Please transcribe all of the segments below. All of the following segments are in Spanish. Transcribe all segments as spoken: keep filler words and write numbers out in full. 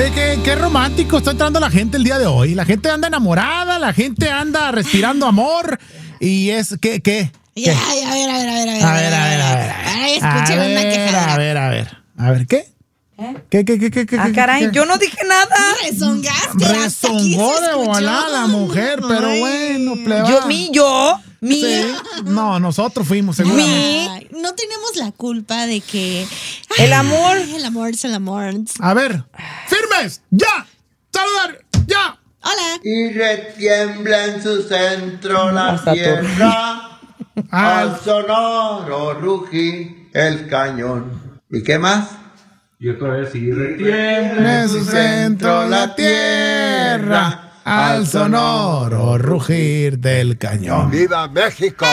Oye, qué, qué romántico está entrando la gente el día de hoy. La gente anda enamorada, la gente anda respirando amor. Y es, ¿qué? ¿Qué? Ya, ya, a ver, a ver, a ver, a ver. A ver, a ver, a ver. Ay, escuchen una quejada. A ver, a ver. A ver, ¿qué? ¿Eh? ¿Qué, qué, qué, qué, qué? Ah, qué, caray, qué? yo no dije nada. Rezongaste. hasta aquí Rezongó se de escuchó. volada la mujer, pero Ay. bueno, pleba. Yo, mi, yo, mi. Sí. No, nosotros fuimos, seguramente. Mi. Ay, no tenemos la culpa de que El amor. Ay, el amor es el amor. A ver, firmes, ya, saludar, ya. Hola. Y retiembla en su centro la Hasta tú. tierra, Ah. al sonoro rugir el cañón. ¿Y qué más? Y otra vez, y retiembla En su centro la tierra, al sonoro rugir del cañón. ¡Viva México!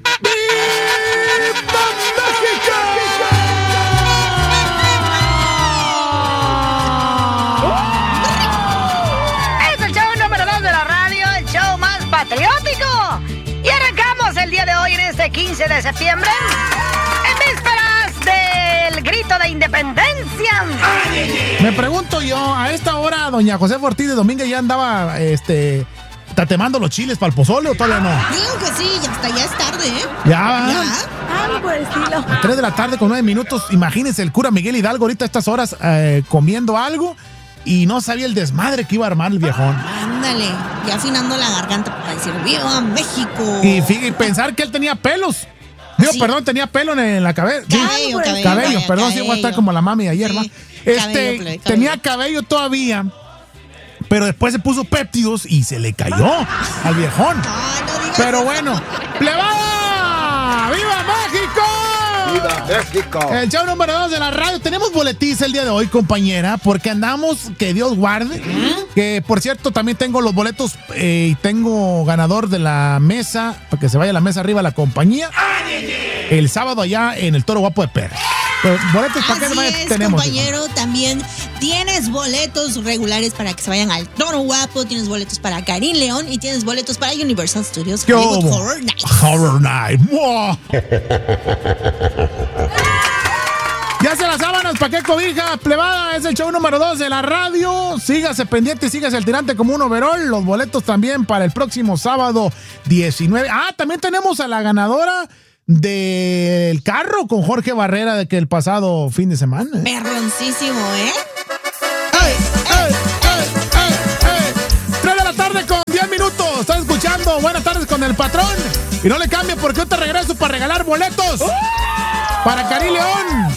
Es el show número dos de la radio, el show más patriótico. Y arrancamos el día de hoy, en este quince de septiembre, en vísperas del grito de independencia. Me pregunto yo, a esta hora, doña José Ortiz de Domínguez ya andaba, este, tatemando los chiles para el pozole o todavía no. Digo que sí, ya hasta ya es tarde, ¿eh? Ya, va. Ya. Algo por el estilo. tres de la tarde con nueve minutos. Imagínense el cura Miguel Hidalgo ahorita a estas horas eh, comiendo algo y no sabía el desmadre que iba a armar el viejón. Ándale, ya afinando la garganta para decir ¡Viva México! Y, fíjate, y pensar que él tenía pelos. Digo, Sí. perdón, tenía pelo en, en la cabeza. Sí. Cabello, cabello, Cabello, cabello, perdón, sí, voy a estar como la mami de ayer, Sí, ¿no? cabello, Este, plebe, cabello. tenía cabello todavía, pero después se puso péptidos y se le cayó al viejón. Ay, no digas Pero eso. bueno, ¡plebada! ¡Viva México! ¡Viva México! El show número dos de la radio. Tenemos boletiz el día de hoy, compañera, porque andamos, que Dios guarde. Que, por cierto, también tengo los boletos eh, y tengo ganador de la mesa, para que se vaya a la mesa arriba la compañía. El sábado allá en el Toro Guapo de Perry. Pero boletos para Así qué es, tenemos. compañero, también tienes boletos regulares para que se vayan al Toro Guapo, tienes boletos para Karim León y tienes boletos para Universal Studios ¿Qué Hollywood hubo? Horror Nights. Horror Night. ¡Mua! Ya se las sábanas, ¿para qué cobija? Plebada, es el show número dos de la radio. Sígase pendiente, sígase al tirante como un overall. Los boletos también para el próximo sábado diecinueve. Ah, también tenemos a la ganadora del carro con Jorge Barrera de que el pasado fin de semana. ¿eh? Perroncísimo, ¿eh? ¡Ey, ey, ey, ey, ey! tres de la tarde con diez minutos. Estás escuchando Buenas tardes con el patrón. Y no le cambie porque yo te regreso para regalar boletos para Karim León.